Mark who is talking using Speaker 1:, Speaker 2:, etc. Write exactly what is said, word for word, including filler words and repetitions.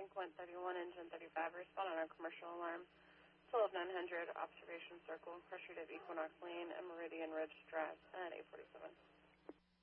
Speaker 1: Precinct one thirty-one, Engine thirty-five. Respond on our commercial alarm. twelve nine hundred, Observation Circle, Cross Street of Equinox Lane, and Meridian Ridge Drive at eight forty-seven.